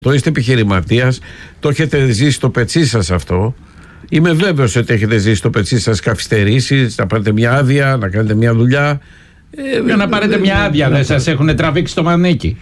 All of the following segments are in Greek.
Το είστε επιχειρηματίας, το έχετε ζήσει στο πετσί σας αυτό. Είμαι βέβαιος ότι έχετε ζήσει στο πετσί σας καθυστερήσεις, να πάρετε μια άδεια, να κάνετε μια δουλειά. Για να πάρετε μια άδεια, δεν σας έχουν τραβήξει το μανίκι?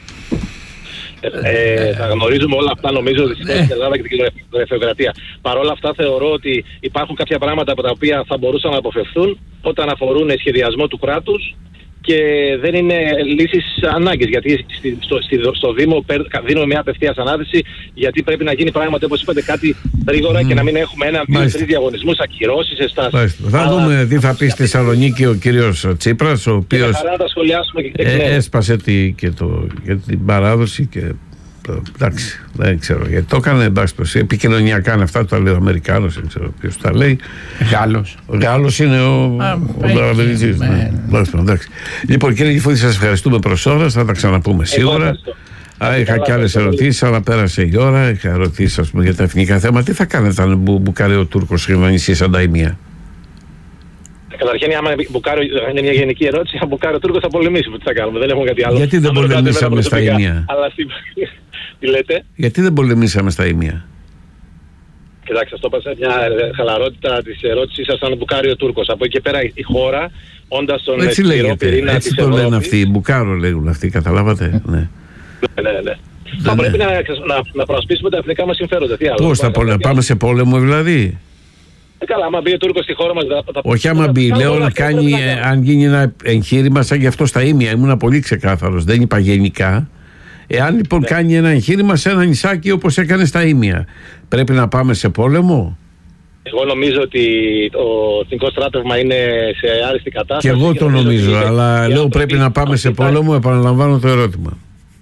Θα γνωρίζουμε όλα αυτά, νομίζω, στην Ελλάδα και την γραφειοκρατία. Παρ' όλα αυτά, θεωρώ ότι υπάρχουν κάποια πράγματα από τα οποία θα μπορούσαν να αποφευθούν όταν αφορούν σχεδιασμό του κράτους και δεν είναι λύσεις ανάγκες. Γιατί στο Δήμο δίνουμε μια απευθείας ανάθεση, γιατί πρέπει να γίνει πράγματι, όπως είπατε, κάτι γρήγορα και να μην έχουμε ένα, δύο, τρεις διαγωνισμούς, ακυρώσεις, εστάσεις. Θα δούμε τι θα πει στη Θεσσαλονίκη ο κύριος Τσίπρας, ο οποίος έσπασε και την παράδοση και. Εντάξει, δεν ξέρω γιατί το έκανε. Εντάξει, επικοινωνιακά είναι αυτά, το λέει ο Αμερικάνος, δεν ξέρω ποιος τα λέει. Γάλλος είναι ο Αμερικανής. Λοιπόν, κύριε Γηφούδη, σας ευχαριστούμε προς ώρας, θα τα ξαναπούμε σίγουρα. Είχα και άλλες ερωτήσεις, αλλά πέρασε η ώρα. Είχα ερωτήσεις, ας πούμε, για τα εθνικά θέματα. Τι θα κάνετε αν μπουκάρει ο Τούρκος και νησί σαν τα ημία? Καταρχήν, άμα είναι μια γενική ερώτηση, αν μπουκάρει ο Τούρκος θα πολεμήσουμε. Τι θα κάνουμε, δεν έχουμε κάτι άλλο. Γιατί δεν πολεμήσαμε στα ημία? Τι λέτε? Γιατί δεν πολεμήσαμε στα ημία? Κοιτάξτε, αυτό πάσα μια χαλαρότητα της ερώτησης σας, αν μπουκάρει ο Τούρκος. Από εκεί και πέρα η χώρα, όντας τον ισχυρό πυρήνα της Ευρώπης. Έτσι το λένε αυτοί, μπουκάρο λέγουν αυτοί, καταλάβατε? Ναι. Θα πρέπει να προασπίσουμε τα εθνικά μας συμφέροντα. Πώς θα πάμε σε πόλεμο δηλαδή? Καλά, άμα μπει ο Τούρκος στη χώρα μας. Όχι, άμα μπει, λέω να κάνει, αν γίνει ένα εγχείρημα σαν γι' αυτό στα ήμια. Ήμουν πολύ ξεκάθαρος, δεν είπα γενικά. Εάν λοιπόν κάνει ένα εγχείρημα σε ένα νησάκι όπως έκανε στα ήμια, πρέπει να πάμε σε πόλεμο? Εγώ νομίζω ότι το εθνικό στράτευμα είναι σε άριστη κατάσταση. Και εγώ το νομίζω, αλλά λέω πρέπει να πάμε σε πόλεμο, επαναλαμβάνω το ερώτημα.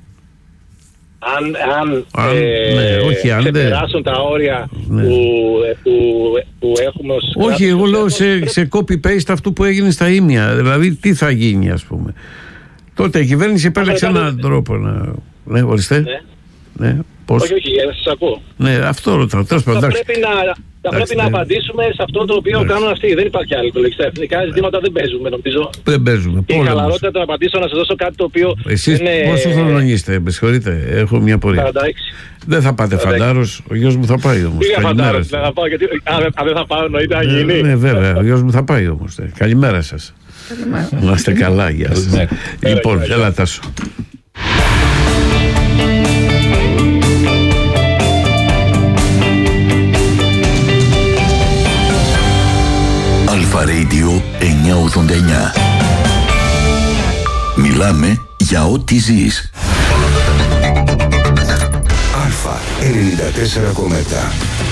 Αν ξεπεράσουν τα όρια που έχουμε ως κράτος. Όχι, εγώ λέω σε copy-paste αυτού που έγινε στα ήμια. Δηλαδή τι θα γίνει, ας πούμε. Τότε η κυβέρνηση επέλεξε έναν τρόπο να... Ναι, ορίστε. Ναι, πώς? Όχι, σας ακούω. Ναι, αυτό ρωτάω. Θα πρέπει να απαντήσουμε σε αυτό το οποίο κάνουν αυτοί. Δεν υπάρχει άλλη επιλογή. Στα εθνικά ζητήματα δεν παίζουμε, νομίζω. Δεν παίζουμε. Και η χαλαρότητα να απαντήσω, να σας δώσω κάτι το οποίο. Εσείς πόσο χρόνο είστε, με συγχωρείτε, έχω μια πορεία. 46. Δεν θα πάτε φαντάρος, ο γιος μου θα πάει όμως. Τι φαντάρος, δεν θα πάω, γιατί αν δεν θα πάω εννοείται να γίνει. Ναι, βέβαια, ο γιος μου θα πάει όμως. Καλημέρα σας. Να είστε καλά, γεια σας. Λοιπόν, έλα Τάσο. Αλφα Radio 989. Μιλάμε για ό,τι ζεις. Αλφα 94,7.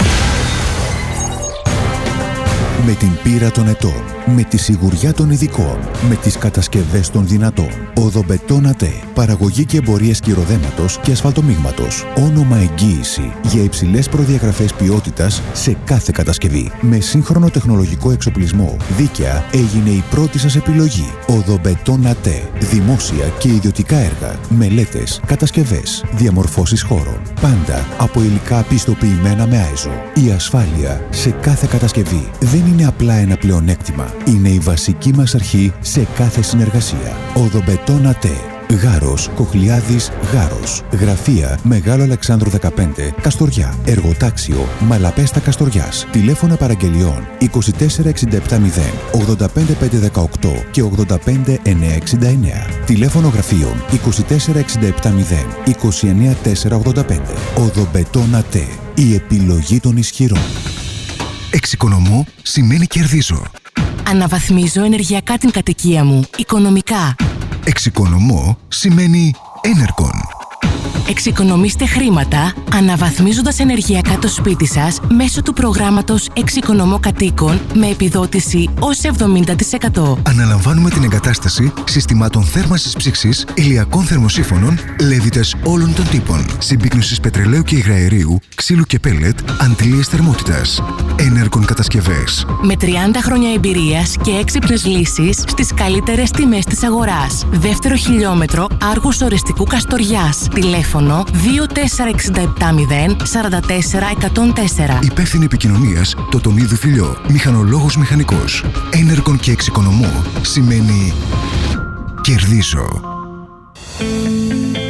Με την πείρα των ετών, με τη σιγουριά των ειδικών, με τις κατασκευές των δυνατών. Οδομπετόν ΑΤΕ. Παραγωγή και εμπορίες κυροδέματος και ασφαλτομίγματος. Όνομα εγγύηση για υψηλές προδιαγραφές ποιότητας σε κάθε κατασκευή. Με σύγχρονο τεχνολογικό εξοπλισμό, δίκαια έγινε η πρώτη σας επιλογή. Οδομπετόν ΑΤΕ. Δημόσια και ιδιωτικά έργα, μελέτες, κατασκευές, διαμορφώσεις χώρων. Πάντα από υλικά πιστοποιημένα με ISO. Η ασφάλεια σε κάθε κατασκευή δεν είναι απλά ένα πλεονέκτημα. Είναι η βασική μας αρχή σε κάθε συνεργασία. Οδομπετόν ΑΤΕ. Γάρος, Κοχλιάδης, Γάρος. Γραφεία Μεγάλο Αλεξάνδρου 15, Καστοριά. Εργοτάξιο Μαλαπέστα Καστοριάς. Τηλέφωνα παραγγελιών 24670 85518 και 85969. Τηλέφωνο γραφείων 24670 29485. Οδομπετόν ΑΤΕ. Η επιλογή των ισχυρών. Εξοικονομώ σημαίνει κερδίζω. Αναβαθμίζω ενεργειακά την κατοικία μου, οικονομικά. Εξοικονομώ σημαίνει Enercon. Εξοικονομήστε χρήματα αναβαθμίζοντας ενεργειακά το σπίτι σας μέσω του προγράμματος Εξοικονομώ Κατοίκων με επιδότηση ως 70%. Αναλαμβάνουμε την εγκατάσταση συστημάτων θέρμανσης ψήξης, ηλιακών θερμοσύφωνων, λέβητες όλων των τύπων, συμπίκνωσης πετρελαίου και υγραερίου, ξύλου και πέλετ, αντλίες θερμότητας. Enercon κατασκευές. Με 30 χρόνια εμπειρίας και έξυπνες λύσεις στις καλύτερες τιμές της αγοράς. Δεύτερο χιλιόμετρο Άργους Οριστικού Καστοριάς. Τηλέφωνο 24670 44 104. Υπεύθυνη επικοινωνίας Τοτονίδου Φιλιό. Μηχανολόγος μηχανικός. Enercon και εξοικονομώ σημαίνει κερδίζω. Θα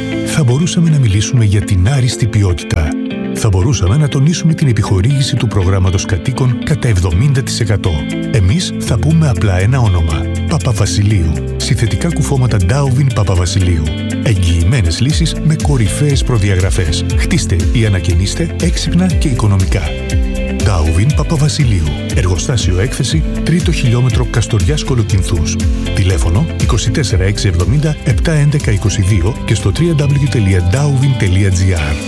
μπορούσαμε να μιλήσουμε για την άριστη ποιότητα. Θα μπορούσαμε να τονίσουμε την επιχορήγηση του προγράμματος κατοίκων κατά 70%. Εμείς θα πούμε απλά ένα όνομα. Παπαβασιλείου. Συνθετικά κουφώματα Darwin Παπαβασιλείου. Εγγυημένες λύσεις με κορυφαίες προδιαγραφές. Χτίστε ή ανακαινίστε έξυπνα και οικονομικά. Darwin Παπαβασιλείου. Εργοστάσιο έκθεση 3ο χιλιόμετρο Καστοριάς Κολοκυνθούς. Τηλέφωνο 24670 71122 και στο www.darwin.gr.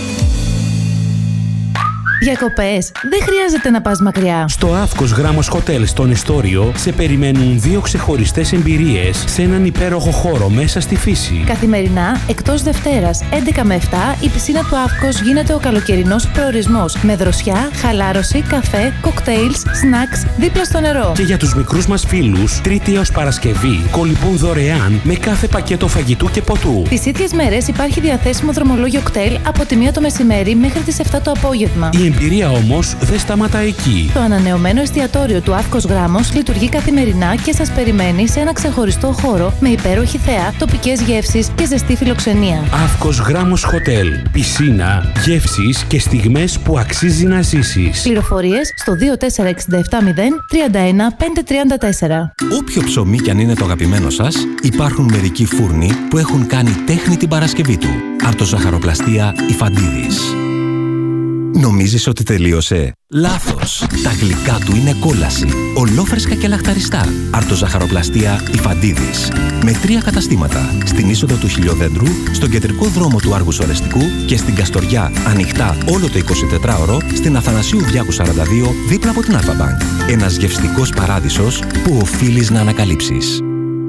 Διακοπές. Δεν χρειάζεται να πας μακριά. Στο Αύκος Γράμμος Hotel στον Εστόριο σε περιμένουν 2 ξεχωριστές εμπειρίες σε έναν υπέροχο χώρο μέσα στη φύση. Καθημερινά, εκτός Δευτέρας, 11 με 7, η πισίνα του Αύκος γίνεται ο καλοκαιρινός προορισμός. Με δροσιά, χαλάρωση, καφέ, κοκτέιλς, σνακς δίπλα στο νερό. Και για τους μικρούς μας φίλους, Τρίτη έως Παρασκευή, κολυμπούν δωρεάν με κάθε πακέτο φαγητού και ποτού. Τις ίδιες μέρες υπάρχει διαθέσιμο δρομολόγιο κτέλ από τη 1 το μεσημέρι μέχρι τις 7 το απόγευμα. Η εμπειρία όμως δεν σταματά εκεί. Το ανανεωμένο εστιατόριο του Αύκος Γράμμος λειτουργεί καθημερινά και σας περιμένει σε ένα ξεχωριστό χώρο με υπέροχη θέα, τοπικές γεύσεις και ζεστή φιλοξενία. Αύκος Γράμμος Hotel. Πισίνα, γεύσεις και στιγμές που αξίζει να ζήσεις. Πληροφορίες στο 24670 31 534. Όποιο ψωμί κι αν είναι το αγαπημένο σας, υπάρχουν μερικοί φούρνοι που έχουν κάνει τέχνη την Παρασκευή του. Αρτοζαχαροπλαστεία Ιφαντίδης. Νομίζεις ότι τελείωσε? Λάθος! Τα γλυκά του είναι κόλαση. Ολόφρεσκα και λαχταριστά. Αρτοζαχαροπλαστεία Ιφαντίδης. Με 3 καταστήματα. Στην είσοδο του Χιλιοδέντρου, στον κεντρικό δρόμο του Άργους Ορεστικού και στην Καστοριά, ανοιχτά όλο το 24ωρο, στην Αθανασίου Διάκου 42, δίπλα από την Αλφα-Μπανκ. Ένας γευστικός παράδεισος που οφείλεις να ανακαλύψεις.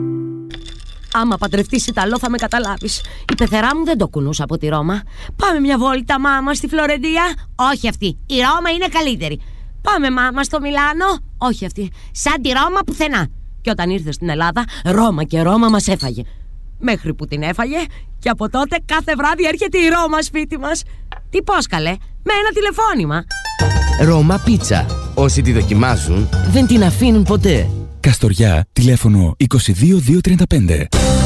Άμα παντρευτείς Ιταλό θα με καταλάβεις. Η πεθερά μου δεν το κουνούσα από τη Ρώμα. Πάμε μια βόλτα, μάμα, στη Φλωρεντία. Όχι αυτή. Η Ρώμα είναι καλύτερη. Πάμε, μάμα, στο Μιλάνο. Όχι αυτή. Σαν τη Ρώμα πουθενά. Και όταν ήρθε στην Ελλάδα, Ρώμα και Ρώμα μας έφαγε. Μέχρι που την έφαγε και από τότε κάθε βράδυ έρχεται η Ρώμα σπίτι μας. Τι πώς καλέ, με ένα τηλεφώνημα. Ρώμα πίτσα. Όσοι τη δοκιμάζουν δεν την αφήνουν ποτέ. Καστοριά, τηλέφωνο 22235.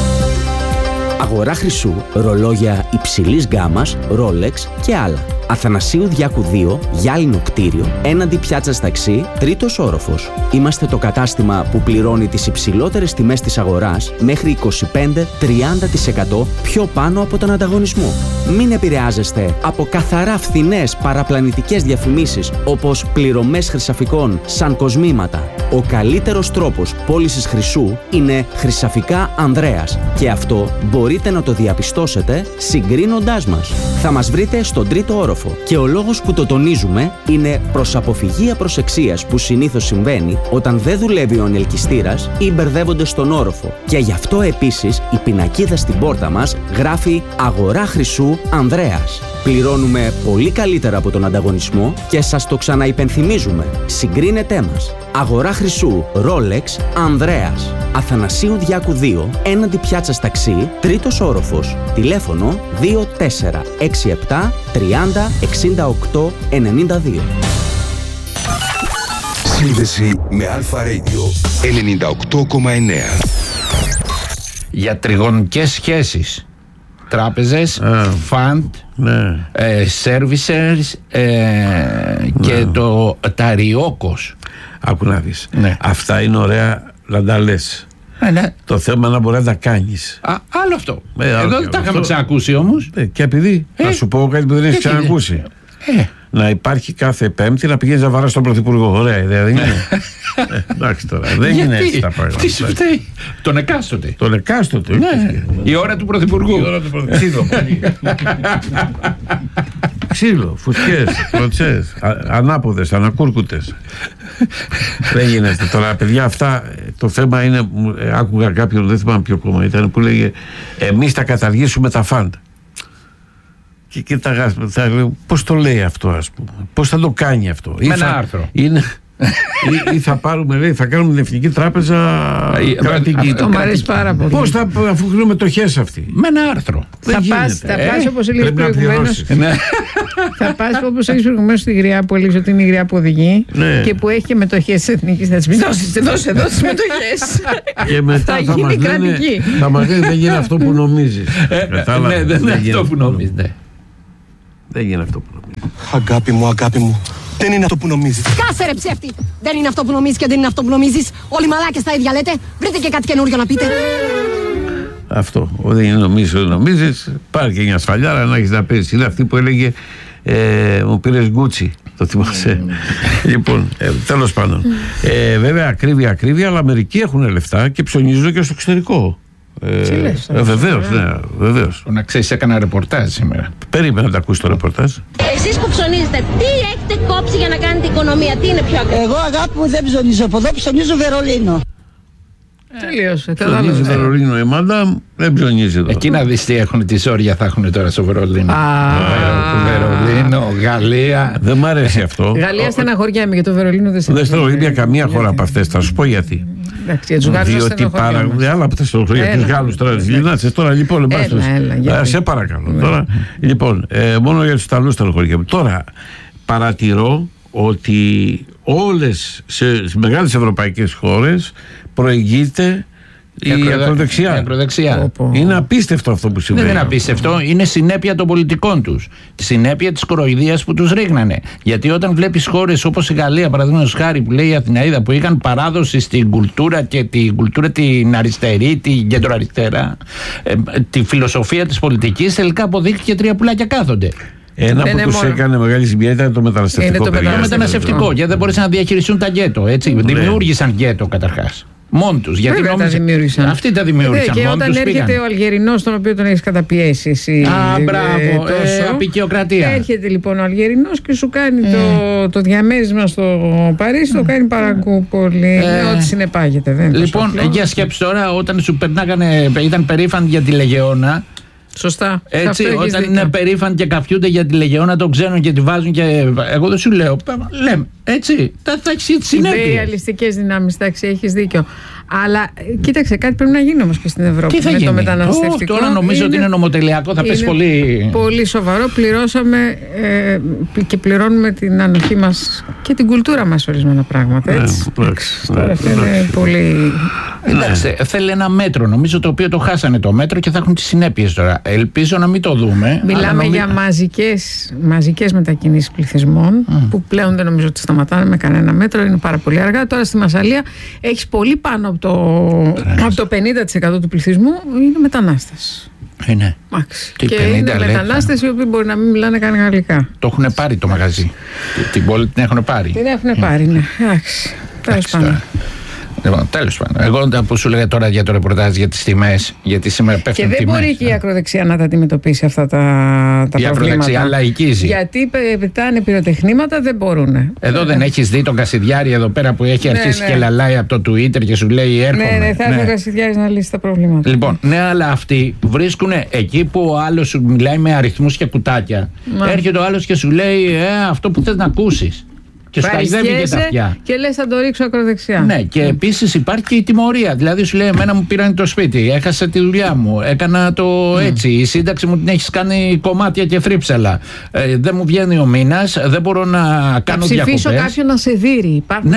Αγορά χρυσού, ρολόγια υψηλής γκάμας, Rolex και άλλα. Αθανασίου Διάκου 2, γυάλινο κτίριο, έναντι πιάτσας ταξί, 3ος όροφος. Είμαστε το κατάστημα που πληρώνει τις υψηλότερες τιμές της αγοράς μέχρι 25-30% πιο πάνω από τον ανταγωνισμό. Μην επηρεάζεστε από καθαρά φθηνές παραπλανητικές διαφημίσεις όπως πληρωμές χρυσαφικών σαν κοσμήματα. Ο καλύτερος τρόπος πώλησης χρυσού είναι Χρυσαφικά Ανδρέας και αυτό μπορείτε να το διαπιστώσετε συγκρίνοντάς μας. Θα μας βρείτε στον 3ο όροφο και ο λόγος που το τονίζουμε είναι προς αποφυγή απροσεξίας που συνήθως συμβαίνει όταν δεν δουλεύει ο ανελκυστήρας ή μπερδεύονται στον όροφο. Και γι' αυτό επίσης η πινακίδα στην πόρτα μας γράφει «Αγορά χρυσού Ανδρέας». Πληρώνουμε πολύ καλύτερα από τον ανταγωνισμό και σας το ξαναυπενθυμίζουμε. Συγκρίνετέ μας. Αγορά χρυσού Rolex Ανδρέας. Αθανασίου Διάκου 2, έναντι πιάτσας ταξί, 3ος όροφος. Τηλέφωνο 2467 30 68 92. Σύνδεση με Αλφα Radio 98,9. Για τριγωνικές σχέσεις. Τράπεζες, fund, servicers και τα ριόκος. Άκου να δεις. Αυτά είναι ωραία να τα λες. Το θέμα να μπορεί να τα κάνεις. Άλλο αυτό. Εδώ δεν τα είχαμε ξανακούσει όμως. Και επειδή θα σου πω κάτι που δεν έχεις ξανακούσει. Να υπάρχει κάθε Πέμπτη να πηγαίνεις να βαράς τον Πρωθυπουργό. Ωραία ιδέα, δεν είναι? Εντάξει τώρα, δεν είναι έτσι τα πράγματα. Τι σου φταίει? Τον εκάστοτε. Τον εκάστοτε. Η ώρα του Πρωθυπουργού. Ξύλο. Ξύλο, φωτιές, κλωτσές, ανάποδες, ανακούρκουτες. Δεν γίνεται τώρα, παιδιά. Αυτά το θέμα είναι. Άκουγα κάποιον, δεν θυμάμαι ποιο κόμμα ήταν, που λέγε εμείς θα καταργήσουμε τα φαντ. Και θα λέω πώς το λέει αυτό, ας πούμε, πώς θα το κάνει αυτό. Με ένα άρθρο. Ή θα πάρουμε, λέει, θα κάνουμε την Εθνική Τράπεζα κρατική. Αυτό μου αρέσει πάρα πολύ. Πώς θα αφού μετοχές αυτοί? Με ένα άρθρο. Θα πας όπως έλεγες προηγουμένως. Θα πας όπως έλεγες προηγουμένως στη γριά που έλεγες ότι είναι η γριά που οδηγεί και που έχει και μετοχές της Εθνικής. Θα της πεις δώσε τις μετοχές. Και μετά θα γίνει κρατική. Θα μας λένε δεν γίνει αυτό που νομίζεις. Ναι, δεν είναι αυτό που νομίζεις. Δεν γίνει αυτό που νομίζεις. Αγάπη μου. Δεν είναι αυτό που νομίζεις. Κάσε ρε ψεύτη! Δεν είναι αυτό που νομίζεις και δεν είναι αυτό που νομίζεις. Όλοι μαλάκες τα ίδια λέτε. Βρείτε και κάτι καινούριο να πείτε. Αυτό. Δεν νομίζεις. Πάρει και μια σφαλιάρα να έχεις να παίζεις. Είναι αυτή που έλεγε μου πήρες γκούτσι. Το θυμάσαι. Λοιπόν, τέλος πάντων. Βέβαια ακρίβεια, αλλά μερικοί έχουν λεφτά και ψωνίζουν και στο εξωτερικό. Βεβαίως. Να ξέρεις, έκανα ρεπορτάζ σήμερα. Περίμενα να τα ακούσει το ρεπορτάζ. Εσείς που ψωνίζετε, τι έχετε κόψει για να κάνετε οικονομία, τι είναι πιο ακριβό? Εγώ αγάπη μου δεν ψωνίζω, από εδώ ψωνίζω Βερολίνο. Τελείωσε. Ψωνίζει Βερολίνο η Μάντα, δεν ψωνίζει εδώ. Εκεί να δεις τι έχουν, τι όρια θα έχουν τώρα στο Βερολίνο. Βερολίνο, Γαλλία. Δεν μ' αρέσει αυτό. Γαλλία στεναχωριέμαι, για το Βερολίνο δεν στεναχωριέμαι για καμία χώρα από αυτές. Θα σου πω γιατί. Διότι παραγωγή άλλα από τα στενοχωρία για τους Γάλλους τώρα, τις Λινάτσες τώρα, λοιπόν, σε παρακαλώ τώρα, λοιπόν, μόνο για τους Ιταλούς στενοχωρία. Τώρα παρατηρώ ότι όλες σε μεγάλες ευρωπαϊκές χώρες προηγείται η ακροδεξιά. Είναι απίστευτο αυτό που συμβαίνει. Δεν είναι απίστευτο, είναι συνέπεια των πολιτικών τους. Συνέπεια της κοροϊδίας που τους ρίγνανε. Γιατί όταν βλέπεις χώρες όπως η Γαλλία, παραδείγματος χάρη, που λέει η Αθηναίδα, που είχαν παράδοση στην κουλτούρα και την κουλτούρα την αριστερή, την κεντροαριστερά, τη φιλοσοφία της πολιτικής, τελικά αποδείχθηκε 3 πουλάκια κάθονται. Ένα που τους έκανε μεγάλη ζημιά ήταν το μεταναστευτικό. Το μεταναστευτικό, γιατί δεν μπορούσαν να διαχειριστούν τα γκέτο. Δημιούργησαν γκέτο καταρχάς. Μόνοι τους. Γιατί τα δημιούργησαν. Αυτοί τα δημιούργησαν. Και όταν έρχεται ο Αλγερινός, τον οποίο τον έχεις καταπιέσει εσύ. Μπράβο. Απεικιοκρατία. Έρχεται λοιπόν ο Αλγερινός και σου κάνει το διαμέρισμα στο Παρίσι, το κάνει Παραγκούπολη. Ό,τι συνεπάγεται. Λοιπόν, για σκέψου τώρα, όταν σου περνάγανε, ήταν περήφανοι για τη Λεγεώνα. Σωστά. Έτσι, όταν είναι περήφανοι και καφιούνται για τη Λεγεώνα, το ξέρουν και τη βάζουν και. Εγώ δεν σου λέω. Λέμε. Έτσι. Θα έχει τη συνέπεια. Οι αλλιστικές δυνάμεις, εντάξει, έχεις δίκιο. Αλλά κοίταξε, κάτι πρέπει να γίνει όμως και στην Ευρώπη. Τι θα με γίνει? Το μεταναστευτικό. Τώρα νομίζω ότι είναι νομοτελειακό, θα πέσει πολύ. Πολύ σοβαρό. Πληρώσαμε και πληρώνουμε την ανοχή μας και την κουλτούρα μας ορισμένα πράγματα. Έτσι. Τώρα αυτό είναι πολύ. Εντάξει, θέλει ένα μέτρο, νομίζω, το οποίο το χάσανε το μέτρο και θα έχουν τις συνέπειες τώρα. Ελπίζω να μην το δούμε. Μιλάμε για μαζικές μετακινήσεις πληθυσμών που πλέον δεν νομίζω ότι σταματάνε με κανένα μέτρο, είναι πάρα πολύ αργά. Τώρα στη Μασσαλία έχεις πολύ πάνω από το 50% του πληθυσμού είναι μετανάστες. Είναι. Και είναι μετανάστες οι οποίοι μπορεί να μην μιλάνε καν γαλλικά. Το έχουν πάρει το μαγαζί. Την πόλη την έχουν πάρει. Την έχουν πάρει, ναι. Εντάξει. Λοιπόν, τέλος πάντων. Εγώ που σου λέγα τώρα για το ρεπορτάζ για τις τιμές, γιατί σήμερα πέφτουν τιμές. Και δεν μπορεί και η ακροδεξιά να τα αντιμετωπίσει αυτά τα προβλήματα. Η ακροδεξιά λαϊκίζει. Γιατί πετάνε πυροτεχνήματα, δεν μπορούν. Εδώ δεν έχεις δει τον Κασιδιάρη εδώ πέρα που έχει αρχίσει και λαλάει από το Twitter και σου λέει έρχομαι. Ναι, θα έρθει ο Κασιδιάρης να λύσει τα προβλήματα. Λοιπόν, ναι, αλλά αυτοί βρίσκουν εκεί που ο άλλος σου μιλάει με αριθμούς και κουτάκια. Έρχεται ο άλλος και σου λέει αυτό που θες να ακούσεις. Και σου καηδεύει και τα αυτιά. Και λες θα το ρίξω ακροδεξιά. Ναι, και επίσης υπάρχει και η τιμωρία. Δηλαδή σου λέει: εμένα μου πήραν το σπίτι, έχασα τη δουλειά μου, έκανα το έτσι. Η σύνταξη μου την έχεις κάνει κομμάτια και φρύψαλα. Δεν μου βγαίνει ο μήνας, δεν μπορώ να κάνω διακοπές. Ψηφίσω κάποιον να σε δείρει. Υπάρχουν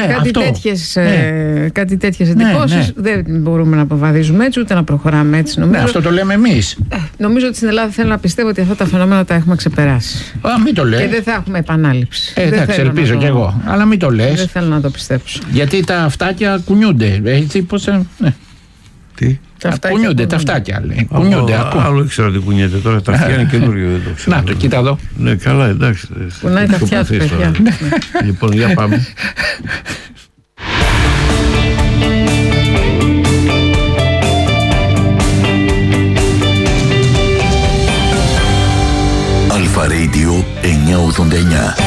κάτι τέτοιες εντυπώσεις. Δεν μπορούμε να αποβαδίζουμε έτσι, ούτε να προχωράμε έτσι. Ναι, αυτό το λέμε εμείς. Νομίζω ότι στην Ελλάδα θέλω να πιστεύω ότι αυτά τα φαινόμενα τα έχουμε ξεπεράσει. Μην το λέει. Και δεν θα έχουμε επανάληψη. Εντάξει, ελπίζω κι εγώ. Αλλά μην το λες. Δεν θέλω να το πιστέψω. Γιατί τα αυτάκια κουνιούνται. Έτσι, ναι. Τι? Κουνιούνται τα αυτάκια. Κουνιούνται. Άλλο ήξερα ότι κουνιέται τώρα. Τα αυτιά είναι καινούριο. Δεν το ξέρω. Να το κοίτα εδώ. Ναι, καλά, εντάξει. Κουνάει τα αυτιά του, παιδιά. Λοιπόν, για πάμε. Αλφα Radio 989.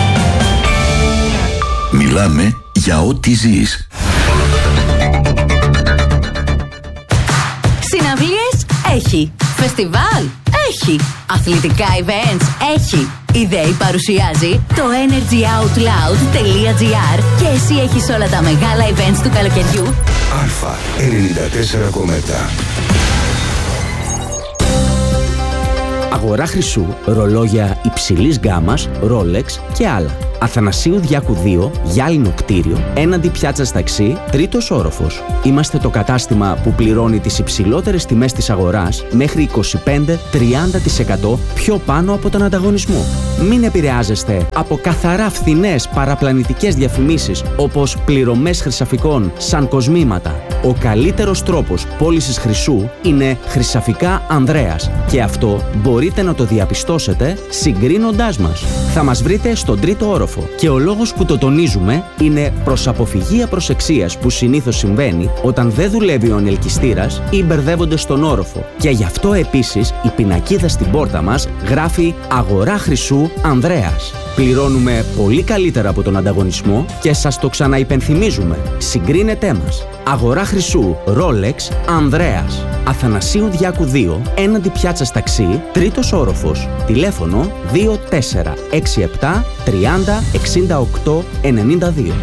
Μιλάμε για ό,τι ζεις. Συναυλίες έχει. Φεστιβάλ έχει. Αθλητικά events έχει. Η ΔΕΗ παρουσιάζει το energyoutloud.gr και εσύ έχεις όλα τα μεγάλα events του καλοκαιριού. Αλφα 94,7. Αγορά χρυσού, ρολόγια υψηλής γκάμας, Rolex και άλλα. Αθανασίου Διάκου 2, γυάλινο κτίριο, έναντι πιάτσας ταξί, τρίτος όροφος. Είμαστε το κατάστημα που πληρώνει τις υψηλότερες τιμές της αγοράς μέχρι 25-30% πιο πάνω από τον ανταγωνισμό. Μην επηρεάζεστε από καθαρά φθηνές παραπλανητικές διαφημίσεις όπως πληρωμές χρυσαφικών σαν κοσμήματα. Ο καλύτερος τρόπος πώλησης χρυσού είναι Χρυσαφικά Ανδρέας και αυτό μπορείτε να το διαπιστώσετε συγκρίνοντάς μας. Θα μας βρείτε στον τρίτο όροφο και ο λόγος που το τονίζουμε είναι προς αποφυγή απροσεξίας που συνήθως συμβαίνει όταν δεν δουλεύει ο ανελκυστήρας ή μπερδεύονται στον όροφο. Και γι' αυτό επίσης η πινακίδα στην πόρτα μας γράφει «Αγορά χρυσού Ανδρέας». Πληρώνουμε πολύ καλύτερα από τον ανταγωνισμό και σας το ξαναυπενθυμίζουμε. Συγκρίνετέ μας. Αγορά χρυσού Rolex Ανδρέας. Αθανασίου Διάκου 2, έναντι πιάτσας ταξί, τρίτος όροφος. Τηλέφωνο 2467 30 68 92.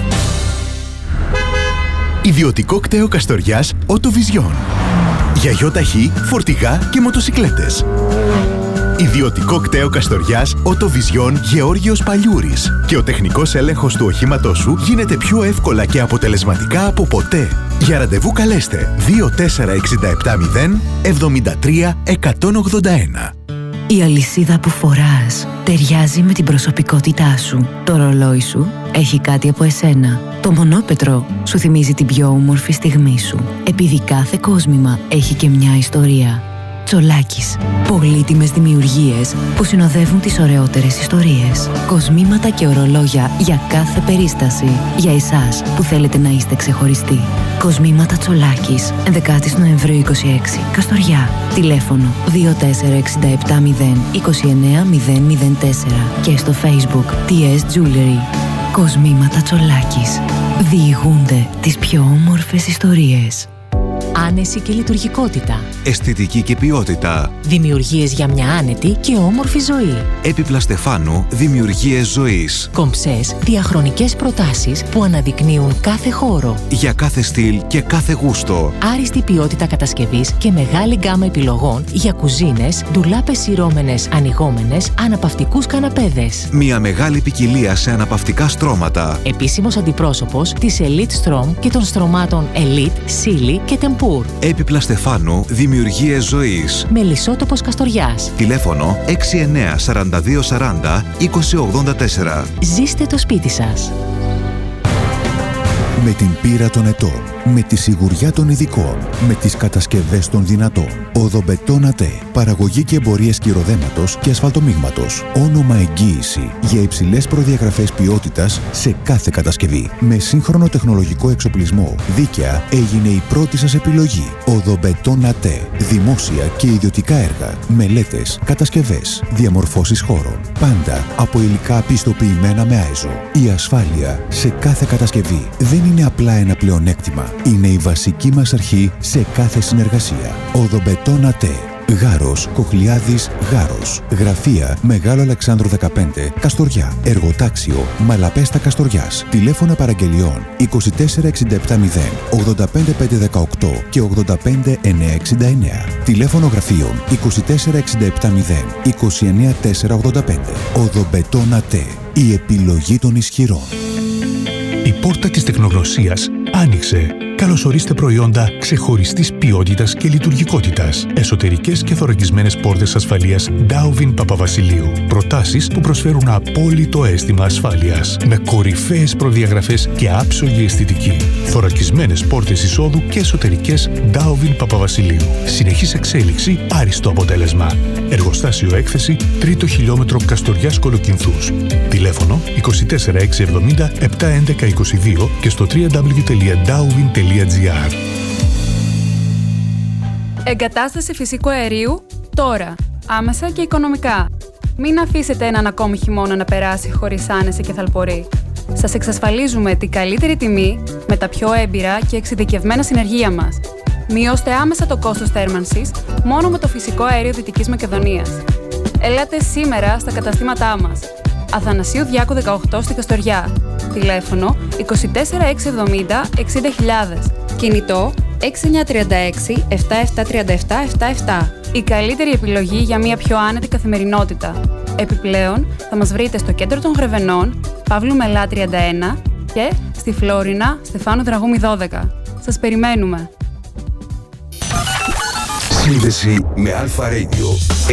Ιδιωτικό κτέο Καστοριάς Οτοβιζιόν. Για γιοταχή, φορτηγά και μοτοσικλέτες. Ιδιωτικό κτέο Καστοριάς Οτοβιζιόν Γεώργιος Παλιούρης. Και ο τεχνικός έλεγχος του οχήματός σου γίνεται πιο εύκολα και αποτελεσματικά από ποτέ. Για ραντεβού καλέστε 24670 73 181. Η αλυσίδα που φοράς ταιριάζει με την προσωπικότητά σου. Το ρολόι σου έχει κάτι από εσένα. Το μονόπετρο σου θυμίζει την πιο όμορφη στιγμή σου. Επειδή κάθε κόσμημα έχει και μια ιστορία. Τσολάκης. Πολύτιμες δημιουργίες που συνοδεύουν τις ωραιότερες ιστορίες. Κοσμήματα και ορολόγια για κάθε περίσταση. Για εσάς που θέλετε να είστε ξεχωριστοί. Κοσμήματα Τσολάκης. 11 Νοεμβρίου 26. Καστοριά. Τηλέφωνο 24670 29 004 και στο Facebook TS Jewelry. Κοσμήματα Τσολάκης. Διηγούνται τις πιο όμορφες ιστορίες. Άνεση και λειτουργικότητα. Αισθητική και ποιότητα. Δημιουργίες για μια άνετη και όμορφη ζωή. Έπιπλα Στεφάνου, δημιουργίες ζωής. Κομψές, διαχρονικές προτάσεις που αναδεικνύουν κάθε χώρο. Για κάθε στυλ και κάθε γούστο. Άριστη ποιότητα κατασκευής και μεγάλη γκάμα επιλογών για κουζίνες, ντουλάπες σειρώμενες, ανοιγόμενες, αναπαυτικούς καναπέδες. Μια μεγάλη ποικιλία σε αναπαυτικά στρώματα. Επίσημος αντιπρόσωπος της Elite Strom και των στρωμάτων Elite, Silly και Tempur. Έπιπλα Στεφάνου, δημιουργίες ζωής. Μελισσότοπος Καστοριάς. Τηλέφωνο 69 42 40 20 84. Ζήστε το σπίτι σας. Με την πείρα των ετών, με τη σιγουριά των ειδικών, με τις κατασκευές των δυνατών. Οδομπετόν ΑΤΕ. Παραγωγή και εμπορία σκυροδέματος και ασφαλτομίγματος. Όνομα εγγύηση για υψηλές προδιαγραφές ποιότητας σε κάθε κατασκευή. Με σύγχρονο τεχνολογικό εξοπλισμό. Δίκαια έγινε η πρώτη σας επιλογή. Οδομπετόν ΑΤΕ. Δημόσια και ιδιωτικά έργα. Μελέτες, κατασκευές, διαμορφώσεις χώρων. Πάντα από υλικά πιστοποιημένα με ΆΕΖΟ. Η ασφάλεια σε κάθε κατασκευή δεν είναι απλά ένα πλεονέκτημα. Είναι η βασική μας αρχή σε κάθε συνεργασία. Οδομπετόν ΑΤΕ. Γάρος, Κοχλιάδης, Γάρος. Γραφεία Μεγάλο Αλεξάνδρου 15, Καστοριά. Εργοτάξιο Μαλαπέστα Καστοριάς. Τηλέφωνα παραγγελιών 24670 85518 και 85969. Τηλέφωνο γραφείων 24670 29485. Οδομπετόν ΑΤΕ. Η επιλογή των ισχυρών. Η πόρτα της τεχνογνωσίας άνοιξε. Καλωσορίστε προϊόντα ξεχωριστής ποιότητας και λειτουργικότητας. Εσωτερικές και θωρακισμένες πόρτες ασφαλείας Dowvin Παπαβασιλείου. Προτάσεις που προσφέρουν απόλυτο αίσθημα ασφάλειας. Με κορυφαίες προδιαγραφές και άψογη αισθητική. Θωρακισμένες πόρτες εισόδου και εσωτερικές Dowvin Παπαβασιλείου. Συνεχής εξέλιξη, άριστο αποτέλεσμα. Εργοστάσιο έκθεση, 3ο χιλιόμετρο Καστοριάς Κολοκυνθούς. Τηλέφωνο 24670 71122 και στο www.dowvin.gr. Εγκατάσταση φυσικού αερίου τώρα. Άμεσα και οικονομικά. Μην αφήσετε έναν ακόμη χειμώνα να περάσει χωρίς άνεση και θαλπορή. Σας εξασφαλίζουμε την καλύτερη τιμή με τα πιο έμπειρα και εξειδικευμένα συνεργεία μας. Μειώστε άμεσα το κόστος θέρμανσης μόνο με το φυσικό αέριο Δυτικής Μακεδονίας. Ελάτε σήμερα στα καταστήματά μας. Αθανασίου Διάκου 18 στη Καστοριά. Τηλέφωνο 24670 60.000. Κινητό 6936 7737 Η καλύτερη επιλογή για μια πιο άνετη καθημερινότητα. Επιπλέον, θα μας βρείτε στο κέντρο των Γρεβενών, Παύλου Μελά 31 και στη Φλόρινα, Στεφάνου Δραγούμη 12. Σας περιμένουμε. Σύνδεση με Αλφα Radio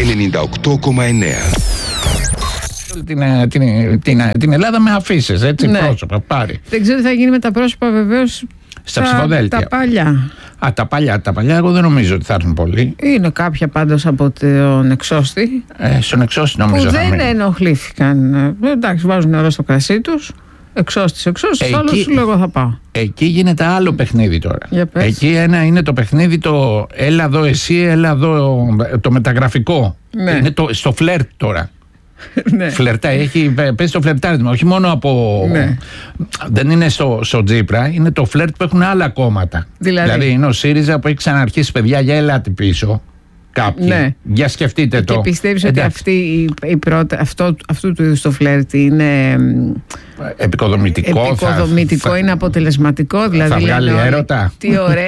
98,9. Την Ελλάδα με αφήσεις, έτσι, ναι. Πρόσωπα, πάρει. Δεν ξέρω τι θα γίνει με τα πρόσωπα, βεβαίως. Στα ψηφοδέλτια. Τα παλιά. Τα παλιά εγώ δεν νομίζω ότι θα έρθουν πολύ. Είναι κάποια πάντως από τον εξώστη. Στον εξώστη νομίζω που δεν ενοχλήθηκαν. Εντάξει, βάζουν νερό στο κρασί τους. Εξώστης, άλλος σου λέω θα πάω. Εκεί γίνεται άλλο παιχνίδι τώρα. Εκεί ένα είναι το παιχνίδι το έλα εδώ εσύ, έλα εδώ το μεταγραφικό. Ναι. Είναι στο φλερτ τώρα. Ναι. Φλερτά, πέσει το φλερτάρισμα, όχι μόνο από. Ναι. Δεν είναι στο Τζίπρα, είναι το φλερτ που έχουν άλλα κόμματα. Δηλαδή είναι ο ΣΥΡΙΖΑ που έχει ξαναρχίσει, παιδιά, για ελάτε πίσω. Κάποιοι. Ναι. Για σκεφτείτε το. Και πιστεύεις ότι αυτού του είδους το φλερτ είναι επικοδομητικό, είναι αποτελεσματικό, δηλαδή θα βγάλει έρωτα. Τι ωραία.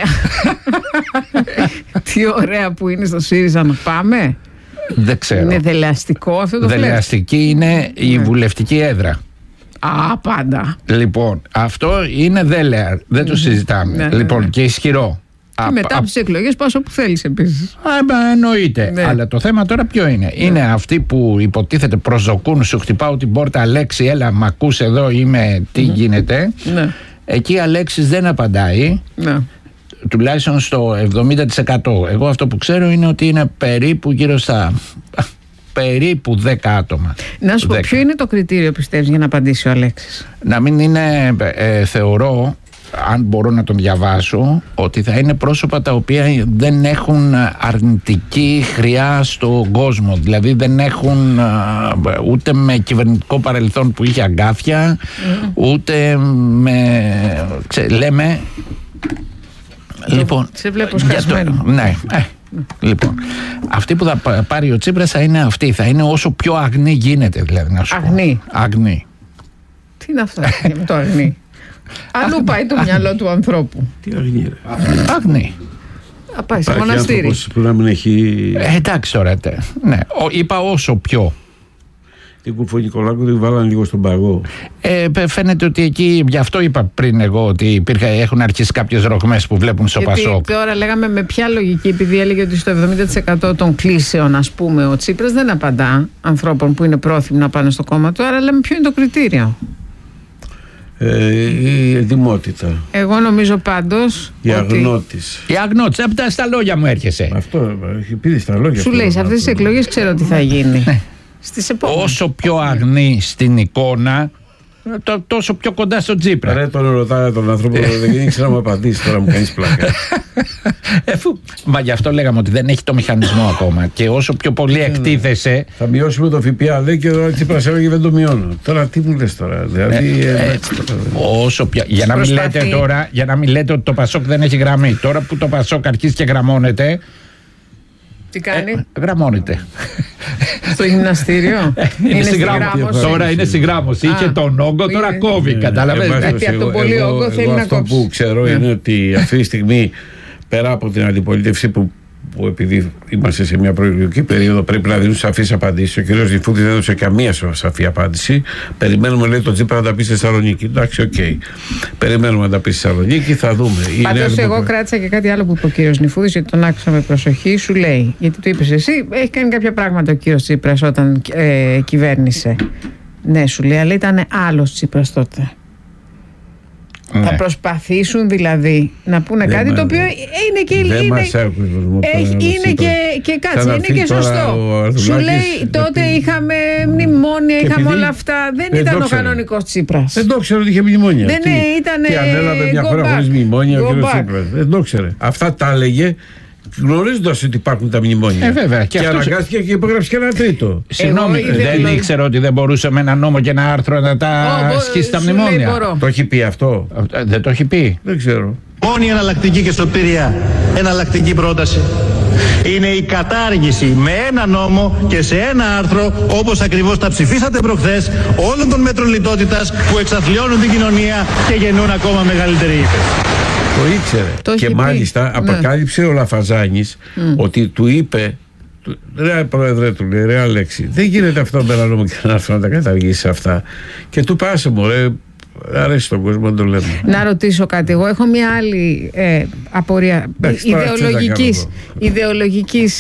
Τι ωραία που είναι στο ΣΥΡΙΖΑ να πάμε. Δεν ξέρω. Είναι δελεαστικό αυτό το φλερτ. Δελεαστική είναι η βουλευτική έδρα. Πάντα. Λοιπόν, αυτό είναι δέλεαρ. Δεν το συζητάμε. Λοιπόν, και ισχυρό. Και μετά από τις εκλογές πας όπου θέλεις επίσης. Εννοείται. Ναι. Αλλά το θέμα τώρα ποιο είναι? Ναι. Είναι αυτοί που υποτίθεται προσδοκούν, σου χτυπάω την πόρτα, Αλέξη, έλα, μ' ακούς εδώ, είμαι, τι γίνεται. Ναι. Εκεί Αλέξης δεν απαντάει. Ναι. Τουλάχιστον στο 70%. Εγώ αυτό που ξέρω είναι ότι είναι περίπου γύρω στα περίπου 10 άτομα. Να σου πω, ποιο είναι το κριτήριο πιστεύεις για να απαντήσει ο Αλέξης? Να μην είναι, θεωρώ, αν μπορώ να τον διαβάσω, ότι θα είναι πρόσωπα τα οποία δεν έχουν αρνητική χρειά στον κόσμο. Δηλαδή δεν έχουν ούτε με κυβερνητικό παρελθόν που είχε αγκάθια, ούτε με, λέμε. Λοιπόν, σε βλέπω σκασμένο. Ναι. Λοιπόν, αυτή που θα πάρει ο Τσίπρας θα είναι αυτή. Θα είναι όσο πιο αγνή γίνεται, δηλαδή, να σου αγνή. πω. Αγνή. Τι είναι αυτό με το αγνή? Αλλού πάει το μυαλό του ανθρώπου. Τι αγνή, ρε. Αγνή. Θα πάει σε μοναστήρι. Που να μην έχει. Εντάξει τώρα. Ναι. Είπα όσο πιο. Την Κουφονικολάκου την βάλανε λίγο στον παγό. Φαίνεται ότι εκεί, γι' αυτό είπα πριν εγώ, ότι έχουν αρχίσει κάποιες ρογμές που βλέπουν στο Πασόκ. Τώρα λέγαμε με ποια λογική, επειδή έλεγε ότι στο 70% των κλήσεων, ας πούμε, ο Τσίπρας δεν απαντά ανθρώπων που είναι πρόθυμοι να πάνε στο κόμμα του, άρα λέμε ποιο είναι το κριτήριο. Η ετοιμότητα. Εγώ νομίζω πάντως η αγνώτης. Η αγνώτης, στα λόγια μου έρχεσαι. Αυτό, επειδή στα λόγια. Σου λέει, σε αυτές τις εκλογές ξέρω τι θα γίνει. Όσο πιο αγνή στην εικόνα, τόσο πιο κοντά στο Τσίπρα. Ρε, τον ρωτάει τον άνθρωπο, δεν ήξερα να μου απαντήσει, τώρα μου κάνεις πλάκα. Μα γι' αυτό λέγαμε ότι δεν έχει το μηχανισμό ακόμα. Και όσο πιο πολύ εκτίθεσαι. Θα μειώσουμε το ΦΠΑ, λέει, και ο Τσίπρας έλεγε δεν το μειώνω. Τώρα τι μου λες τώρα? Δηλαδή. Όσο πια. Για να μην λέτε ότι το Πασόκ δεν έχει γραμμή. Τώρα που το Πασόκ αρχίζει και γραμμώνεται. Τι κάνει? Γραμμώνεται. Στο γυμναστήριο. Είναι στη γράμμωση. Τώρα είναι στη γράμμωση. Είχε τον όγκο, τώρα κόβει. Κατάλαβες? Γιατί από τον πολύ όγκο θέλει να κόψει. Αυτό που ξέρω είναι ότι αυτή τη στιγμή, πέρα από την αντιπολίτευση που επειδή είμαστε σε μια προεκλογική περίοδο πρέπει να δίνουν σαφείς απαντήσεις, ο κ. Νιφούδης δεν έδωσε καμία σαφή απάντηση. Περιμένουμε, λέει, τον Τσίπρα να τα πει στη Θεσσαλονίκη. Εντάξει, οκ. Περιμένουμε να τα πει στη Θεσσαλονίκη, θα δούμε. Πάντως εγώ κράτησα και κάτι άλλο που είπε ο κ. Νιφούδης, γιατί τον άκουσα με προσοχή. Σου λέει, γιατί το είπες εσύ, έχει κάνει κάποια πράγματα ο κ. Τσίπρας όταν κυβέρνησε. Ναι, σου λέει, αλλά ήταν άλλος Τσίπρας τότε. Ναι. Θα προσπαθήσουν δηλαδή να πούνε κάτι το οποίο είναι και και κάτσε, είναι και σωστό. Σου λέει τότε είχαμε μνημόνια, είχαμε όλα αυτά. Δεν ήταν ο κανονικός Τσίπρας. Δεν το ξέρω ότι είχε μνημόνια. Δεν ήταν. Τι ανέλαβε μια φορά χωρίς μνημόνια ο κ. Τσίπρας. Δεν το ξέρε. Αυτά τα έλεγε γνωρίζοντας ότι υπάρχουν τα μνημόνια. Βέβαια. Και αναγκάστηκε και υπογράψει και ένα τρίτο. Συγγνώμη, δεν ήξερα ότι δεν μπορούσε με ένα νόμο και ένα άρθρο να τα ασχίσει τα μνημόνια. Το έχει πει αυτό? Δεν το έχει πει. Δεν ξέρω. μόνη εναλλακτική και στο Πειραιά εναλλακτική πρόταση είναι η κατάργηση με ένα νόμο και σε ένα άρθρο, όπως ακριβώς τα ψηφίσατε προχθές, όλων των μέτρων λιτότητας που εξαθλιώνουν την κοινωνία και γεννούν ακόμα μεγαλύτερη ύφεση. Το ήξερε. Και μάλιστα αποκάλυψε ο Λαφαζάνης ότι του είπε, ρε πρόεδρε, του λέει, ρε Αλέξη, δεν γίνεται αυτό με ένα νόμο και ένα άρθρο να τα καταργήσει αυτά. Και του πάσε μου, ρε, αρέσει τον κόσμο να το λέμε. Να ρωτήσω κάτι. Εγώ έχω μια άλλη απορία ιδεολογικής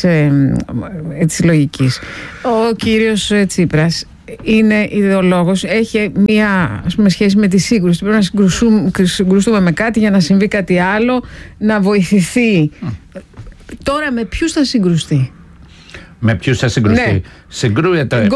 λογικής. Ο κύριος Τσίπρας είναι ιδεολόγος, έχει μια σχέση με τη σύγκρουση. Πρέπει να συγκρουστούμε με κάτι για να συμβεί κάτι άλλο, να βοηθηθεί. Τώρα με ποιους θα συγκρουστεί? Με ποιους θα συγκρουστεί? Ναι. Συγκρούεται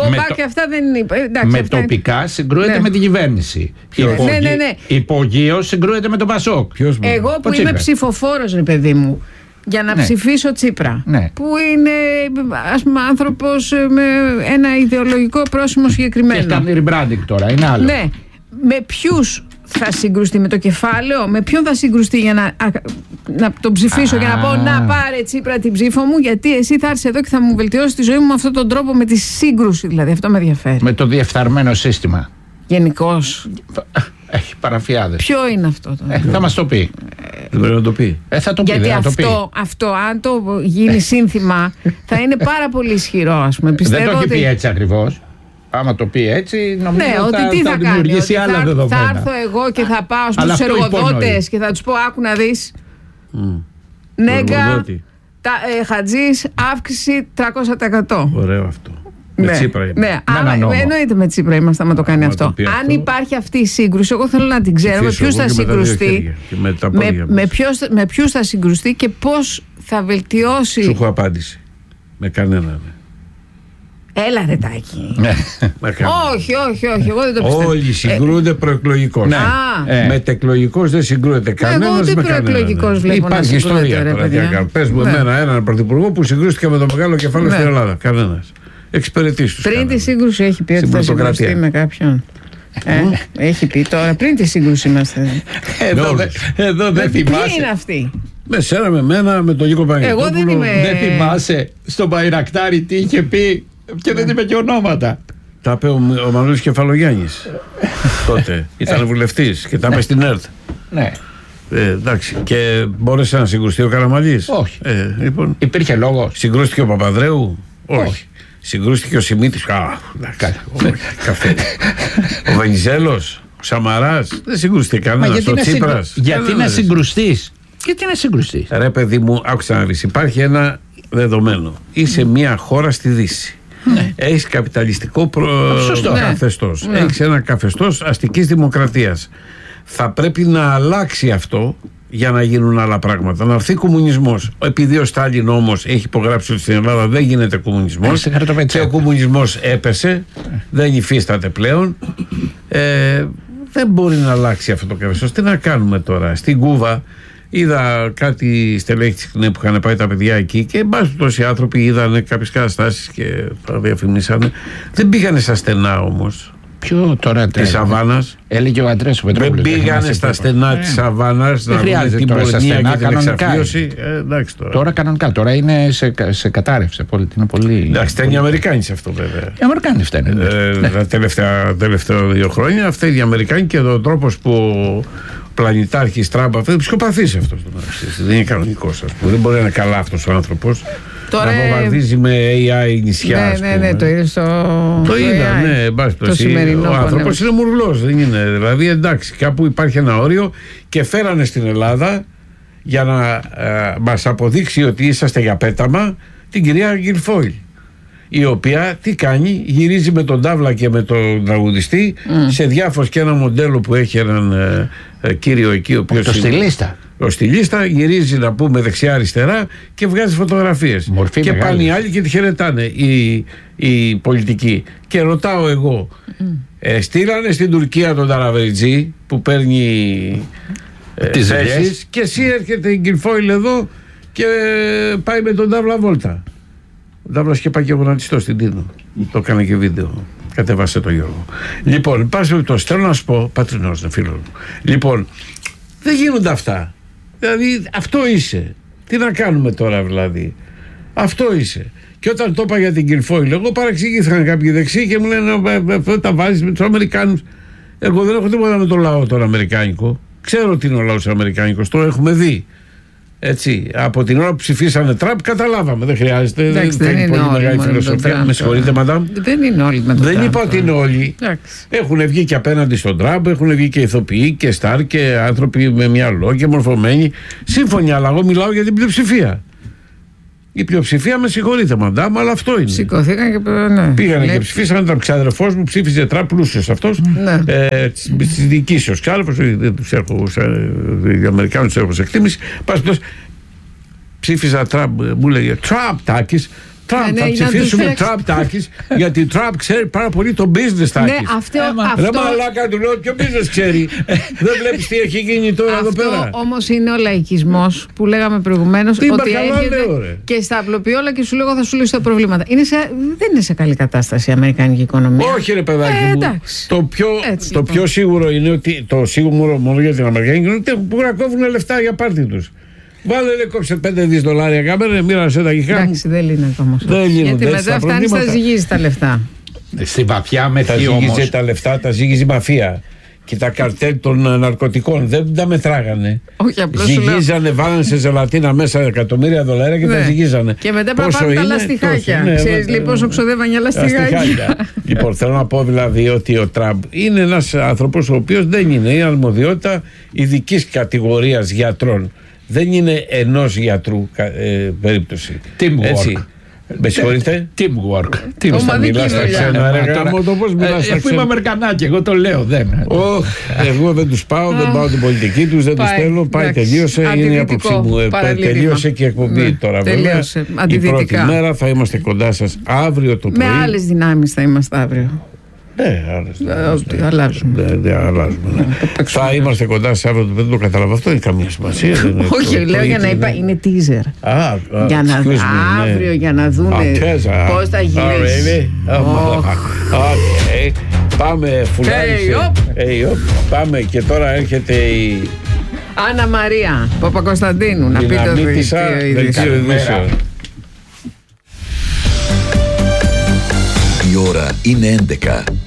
με τοπικά, συγκρούεται με την κυβέρνηση. Υπογείως συγκρούεται με τον Πασόκ. Εγώ που είμαι ψηφοφόρος, ρε παιδί μου, για να ψηφίσω Τσίπρα, που είναι άνθρωπος με ένα ιδεολογικό πρόσημο συγκεκριμένο. Και κάνει rebranding τώρα, είναι άλλο. Ναι. Με ποιους θα συγκρουστεί? Με το κεφάλαιο? Με ποιον θα συγκρουστεί για να τον ψηφίσω και να πω να πάρε Τσίπρα την ψήφο μου, γιατί εσύ θα έρθεις εδώ και θα μου βελτιώσει τη ζωή μου με αυτόν τον τρόπο, με τη σύγκρουση δηλαδή? Αυτό με ενδιαφέρει. Με το διεφθαρμένο σύστημα. Γενικώς. Έχει παραφιάδες. Ποιο είναι αυτό τώρα? Θα μας το πει. Δεν μπορεί να το πει. Θα το πει. Γιατί αυτό, αν το γίνει σύνθημα, θα είναι πάρα πολύ ισχυρό, ας πούμε. Δεν το έχει πει έτσι ακριβώς. Άμα το πει έτσι, νομίζω ότι θα δημιουργήσει άλλα δεδομένα. Θα έρθω εγώ και θα πάω στους εργοδότες και θα τους πω, άκου να δεις. Νέγκα, Χατζής, αύξηση 300%. Ωραίο αυτό. Με Τσίπρα είμαστε. Εννοείται με Τσίπρα είμαστε, άμα το κάνει αυτό. Αν υπάρχει αυτή η σύγκρουση, εγώ θέλω να την ξέρω. Με ποιους θα συγκρουστεί, με ποιους θα συγκρουστεί και πώς θα βελτιώσει. Σου έχω απάντηση. Με κανέναν. Έλα ρε Τάκη. Όχι, εγώ δεν το πιστεύω. Όλοι συγκρούονται προεκλογικώς. Μετεκλογικώς δεν συγκρούεται κανένας με κανέναν. Υπάρχει ιστορία τώρα. Πες μου έναν πρωθυπουργό που συγκρούστηκε με το μεγάλο κεφάλαιο στην Ελλάδα. Κανένας. Εξυπηρετείς τους. Πριν τη σύγκρουση έχει πει ότι θα συγκρουστεί με κάποιον? Έχει πει τώρα, πριν τη σύγκρουση είμαστε. Εδώ δεν θυμάσαι. Ποιοι είναι αυτοί? Με σένα, με μένα, με τον Νίκο Παναγιώτοπουλο. Εγώ δεν είμαι. Δεν θυμάσαι στον Μπαϊρακτάρη τι είχε πει και δεν είπε και ονόματα. Τα είπε ο Μανώλης Κεφαλογιάννης. Τότε ήταν βουλευτής και τα είπε στην ΕΡΤ. Ναι. Εντάξει. Και μπόρεσε να συγκρουστεί ο Καραμανλής? Όχι. Λοιπόν, υπήρχε λόγος. Συγκρούστηκε ο Παπανδρέου? Όχι. Συγκρούστηκε ο Σιμίτης? Καφέ. Ο Βενιζέλος, ο Σαμαράς? Δεν συγκρούστηκε κανένας. Ο Τσίπρας? Γιατί να συγκρουστείς? Ρε παιδί μου, άκουσα να δεις. Υπάρχει ένα δεδομένο. Είσαι μια χώρα στη Δύση. Έχεις καπιταλιστικό καθεστώς. Έχεις ένα καθεστώς αστικής δημοκρατίας. Θα πρέπει να αλλάξει αυτό για να γίνουν άλλα πράγματα. Να έρθει κομμουνισμός. Επειδή ο Στάλιν όμως έχει υπογράψει ότι στην Ελλάδα δεν γίνεται κομμουνισμός και ο κομμουνισμός έπεσε, δεν υφίσταται πλέον, δεν μπορεί να αλλάξει αυτό το καθεστώς. Τι να κάνουμε τώρα? Στην Κούβα είδα κάτι στελέχη της ΚΝΕ που είχαν πάει τα παιδιά εκεί και εν πάση τόσοι άνθρωποι είδαν κάποιες καταστάσεις και τα διαφημίσανε. Δεν πήγανε στα στενά όμως. Ποιο τώρα της Σαββάνας? Έλεγε ο Αντρέας ο Πετρόπουλος. Δεν πήγανε στα στενά της Σαββάνας να δουν την πορνεία και την εξαφίωση. Τώρα κανονικά. Τώρα είναι σε κατάρρευση. Είναι πολύ. Εντάξει, ήταν οι Αμερικάνοι σε αυτό βέβαια. Οι Αμερικάνοι φταίνε. Τα τελευταία 2 χρόνια αυτά οι Αμερικάνοι και ο τρόπος που ο πλανητάρχης Τραμπ είναι ψυχοπαθής αυτός. Δεν είναι κανονικός. Δεν μπορεί να είναι καλά αυτός ο άνθρωπος. Τώρα να βομβαρδίζει με AI νησιά. Ναι, το είδε το είδα, ναι, το σημερινό. Ο άνθρωπος είναι μουρλός, δεν είναι. Δηλαδή, εντάξει, κάπου υπάρχει ένα όριο και φέρανε στην Ελλάδα για να μας αποδείξει ότι είσαστε για πέταμα την κυρία Γκιλφόιλ. Η οποία τι κάνει? Γυρίζει με τον τάβλα και με τον τραγουδιστή σε διάφορες και ένα μοντέλο που έχει έναν κύριο εκεί, ο οποίος το στυλίστα. Ο στυλίστα γυρίζει να πούμε δεξιά-αριστερά και βγάζει φωτογραφίες. Και πάνε οι άλλοι και τη χαιρετάνε οι πολιτικοί. Και ρωτάω εγώ, στείλανε στην Τουρκία τον Ταραβεριτζή που παίρνει θέσεις και εσύ έρχεται η Γκιλφόιλ εδώ και πάει με τον τάβλα βόλτα. Ο τάβλας και πάει και γονατιστό στην Τίνο. Το έκανε και βίντεο. Κατεβάσε το Γιώργο. Λοιπόν, πάση περιπτώσει, θέλω να σου πω, πατρινός είναι φίλος μου. Λοιπόν, δεν γίνονται αυτά. Δηλαδή αυτό είσαι. Τι να κάνουμε τώρα δηλαδή. Αυτό είσαι. Και όταν το είπα για την Κιλφόιλ, εγώ παραξηγήθηκαν κάποιοι δεξιοί και μου λένε αυτό τα βάζεις με τους Αμερικάνους. Εγώ δεν έχω τίποτα με το λαό τον Αμερικάνικο. Ξέρω τι είναι ο λαός Αμερικάνικος, το έχουμε δει. Έτσι, από την ώρα που ψηφίσανε Τραμπ, καταλάβαμε. Δεν χρειάζεται. Εντάξει, δεν είναι πολύ μεγάλη φιλοσοφία. Με συγχωρείτε, μαντάμ. Δεν είναι όλοι με τον Τραμπ. Δεν είπα ότι είναι όλοι. Έχουν βγει και απέναντι στον Τραμπ, έχουν βγει και ηθοποιοί και στάρ και άνθρωποι με μυαλό και μορφωμένοι. Σύμφωνοι, αλλά εγώ μιλάω για την πλειοψηφία. Η πλειοψηφία, με συγχωρείτε, μαντάμ, αλλά αυτό είναι. Σηκωθήκαν και πήγανε και ψηφίσαν. Ήταν ξαδερφός μου, ψήφιζε Τραμπ, πλούσιος αυτός. Τη διοικήσεως ξάδερφος, δεν τους έχω, οι Αμερικάνους τους έχω σε εκτίμηση. Ψήφιζα Τραμπ, μου λέγε Τραμπ Τάκης. Τραμπ, θα ψηφίσουμε Τραμπ Τάκης, γιατί Τραμπ ξέρει πάρα πολύ το business Τάκης. Ναι, αυτό. Ρε μαλάκα του λέω, ποιο business ξέρει. Δεν βλέπεις τι έχει γίνει τώρα εδώ πέρα. Αυτό όμως είναι ο λαϊκισμός που λέγαμε προηγουμένως, ότι έρχεται και στα απλοποιόλα και σου λέγω θα σου λύσει τα προβλήματα. Δεν είναι σε καλή κατάσταση η αμερικανική οικονομία. Όχι ρε παιδάκι μου. Το πιο σίγουρο είναι ότι, το σίγουρο μόνο για την αμερικανική οικονομία, είναι ότι κόβουν λεφτά για πάρτι τους. Βάλε, κόψε 5 δισεκατομμύρια κάμερα, μοίρασε τα γυχά μου. Εντάξει, δεν λύνεται όμως. Γιατί μετά φτάνει στα ζυγίζει τα λεφτά. Στη βαθιά με τα ζυγίζει τα λεφτά, τα ζυγίζει η μαφία. Και τα καρτέλ των ναρκωτικών δεν τα μετράγανε. Όχι, απλώς ζυγίζανε, βάλανε σε ζελατίνα μέσα εκατομμύρια δολάρια και τα ζυγίζανε. Και μετά πρέπει να πάρουν τα λαστιχάκια. Ξέρεις λοιπόν πόσο ξοδεύανε λαστιχάκια. Λοιπόν, θέλω να πω δηλαδή ότι ο Τραμπ είναι ένας άνθρωπος ο οποίος δεν είναι η αρμοδιότητα ειδικής κατηγορίας γιατρών. Δεν είναι ενός γιατρού περίπτωση. Teamwork. Με συγχωρείτε. Teamwork. Πώς θα μιλάς στα ξένα, ρε γάμο το, πώς μιλάς στα ξένα. Αφού είμαι Αμερικανάκι, εγώ το λέω, δεν. Εγώ δεν τους πάω, δεν πάω την πολιτική τους, δεν τους θέλω. Πάει, τελείωσε, είναι η άποψή μου. Τελείωσε και η εκπομπή τώρα βέβαια. Η πρώτη μέρα θα είμαστε κοντά σας αύριο το πρωί. Με άλλες δυνάμεις θα είμαστε αύριο. Ναι, αλλάζουμε. Θα είμαστε κοντά σε αύριο, δεν το καταλαβαίνω. Αυτό δεν έχει καμία σημασία. Όχι, λέω για να είπα, είναι teaser. Για να αύριο, για να δούνε πώς θα γυρίσει. Πάμε φουλάρι. Πάμε και τώρα έρχεται η Άννα Μαρία Παπακοσταντίνου να πει το δελτίο ειδήσεων. Η ώρα είναι 11.